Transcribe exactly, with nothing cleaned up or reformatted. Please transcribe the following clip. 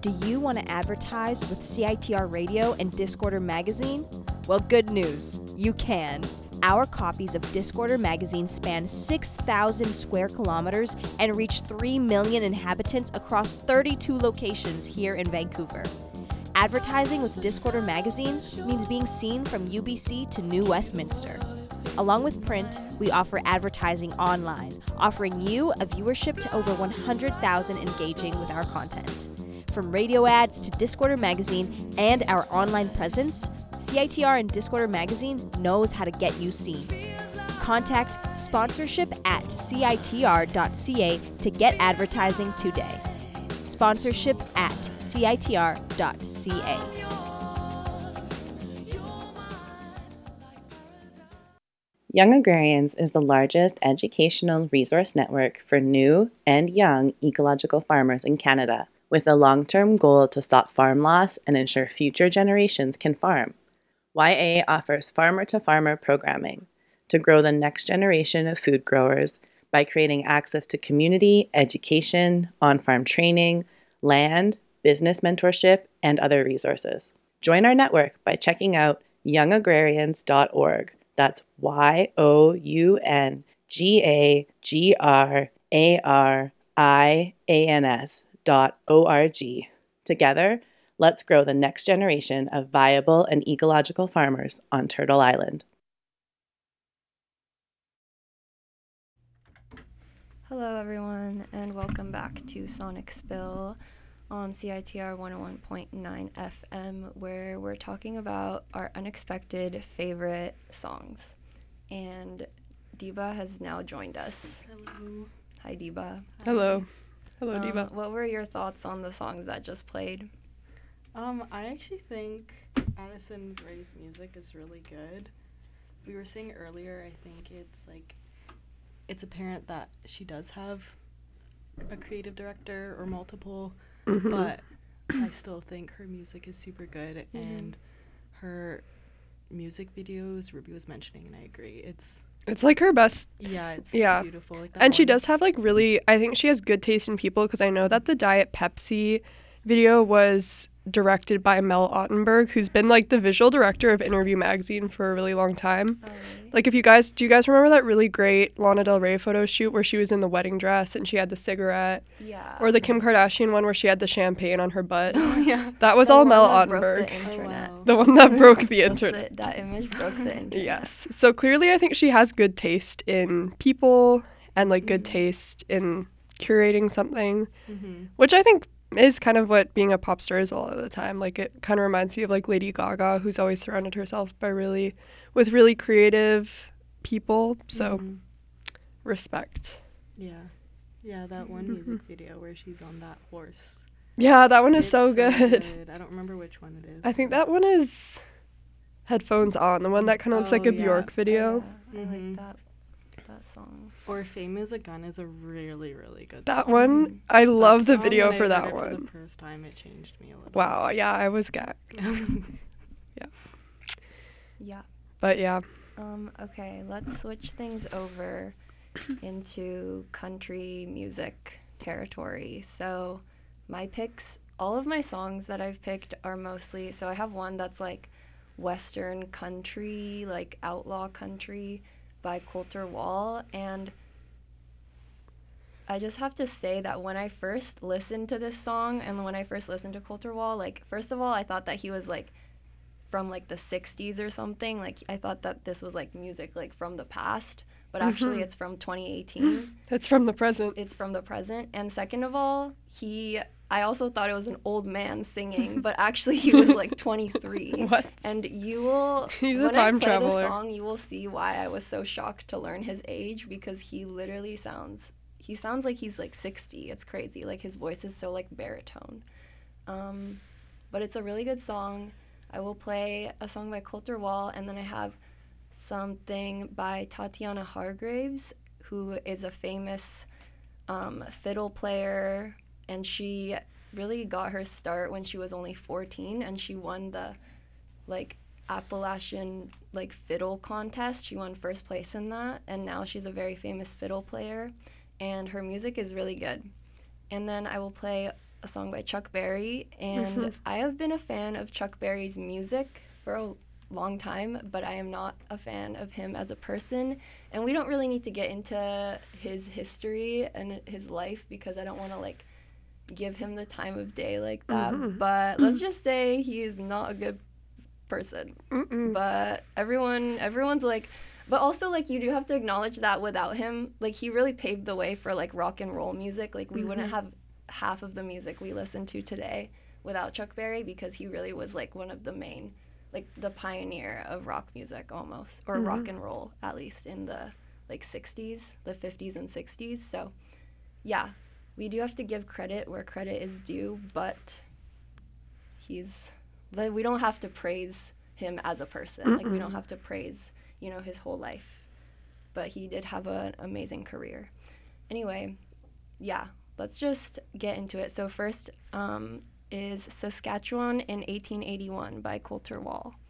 Do you want to advertise with C I T R Radio and Discorder Magazine? Well, good news. You can. Our copies of Discorder Magazine span six thousand square kilometers and reach three million inhabitants across thirty-two locations here in Vancouver. Advertising with Discorder Magazine means being seen from U B C to New Westminster. Along with print, we offer advertising online, offering you a viewership to over one hundred thousand engaging with our content. From radio ads to Discorder Magazine and our online presence, C I T R and Discorder Magazine knows how to get you seen. Contact sponsorship at C I T R dot C A to get advertising today. Sponsorship at C I T R dot C A. Young Agrarians is the largest educational resource network for new and young ecological farmers in Canada, with a long-term goal to stop farm loss and ensure future generations can farm. Y A offers farmer-to-farmer programming to grow the next generation of food growers by creating access to community, education, on-farm training, land, business mentorship, and other resources. Join our network by checking out young agrarians dot org. That's Y O U N G A G R A R I A N S dot O R G. Together, let's grow the next generation of viable and ecological farmers on Turtle Island. Hello everyone, and welcome back to Sonic Spill on C I T R one oh one point nine F M, where we're talking about our unexpected favorite songs. And Deba has now joined us. Hello. Hi, Deba. Hello. Hello, Um, Deba. What were your thoughts on the songs that just played? Um, I actually think Addison Rae's music is really good. We were saying earlier, I think it's like, it's apparent that she does have a creative director or multiple, Mm-hmm. but I still think her music is super good, Mhm. and her music videos, Ruby was mentioning, and I agree, it's, It's like her best. yeah, it's Yeah. beautiful. Like that And she one- does have like really, I think she has good taste in people, because I know that the Diet Pepsi video was directed by Mel Ottenberg, who's been like the visual director of Interview Magazine for a really long time. Oh, really? Like if you guys, do you guys remember that really great Lana Del Rey photo shoot where she was in the wedding dress and she had the cigarette? Yeah. Or the Kim Kardashian one where she had the champagne on her butt? Oh, yeah. That was The all one Mel that broke Ottenberg. the internet. Oh, wow. The one that broke the That's internet. the- that image broke the internet. Yes. So clearly I think she has good taste in people and like good Mhm. taste in curating something, Mm-hmm. which I think is kind of what being a pop star is all of the time. Like it kind of reminds me of like Lady Gaga, who's always surrounded herself by really with really creative people. So Mhm. respect. Yeah. Yeah, that one music video where she's on that horse. Yeah, that one is It's so good. I don't remember which one it is. I think but- that one is Headphones On, the one that kind of looks Oh, like a yeah. Bjork video. Oh, yeah. I Mhm. like that that song. Or Fame is a Gun is a really, really good That song. one, I love That the song, video when for I that heard it one. For the first time, it changed me a little. Wow, yeah, I was gagged. Yeah. But yeah. Um, okay, let's switch things over into country music territory. So my picks, all of my songs that I've picked are mostly, so I have one that's like Western country, like outlaw country by Coulter Wall. And I just have to say that when I first listened to this song and when I first listened to Coulter Wall, like, first of all, I thought that he was like from like the sixties or something. Like I thought that this was like music like from the past, but actually Mhm. it's from twenty eighteen. It's from the present. It's from the present. And second of all, he I also thought it was an old man singing, but actually he was like twenty-three. What? And you will He's a when time I play traveler. the song, you will see why I was so shocked to learn his age, because he literally sounds he sounds like he's like sixty. It's crazy. Like his voice is so like baritone. Um, but it's a really good song. I will play a song by Coulter Wall, and then I have something by Tatiana Hargraves, who is a famous um, fiddle player, and she really got her start when she was only fourteen, and she won the like Appalachian like fiddle contest. She won first place in that, and now she's a very famous fiddle player, and her music is really good. And then I will play a song by Chuck Berry, and Mhm. I have been a fan of Chuck Berry's music for a long time, but I am not a fan of him as a person. And we don't really need to get into his history and his life because I don't want to like give him the time of day like that. Mhm. But let's just say he is not a good person. Mm-mm. But everyone everyone's like, but also like you do have to acknowledge that without him, like he really paved the way for like rock and roll music. Like we wouldn't Mhm. have half of the music we listen to today without Chuck Berry, because he really was like one of the main, like the pioneer of rock music almost, or Mhm. rock and roll at least in the like sixties, the fifties and sixties. So yeah, we do have to give credit where credit is due, but he's like, we don't have to praise him as a person. Like we don't Mm-mm. have to praise, you know, his whole life. But he did have an amazing career. Anyway, yeah, let's just get into it. So first um, is Saskatchewan in eighteen eighty-one by Colter Wall.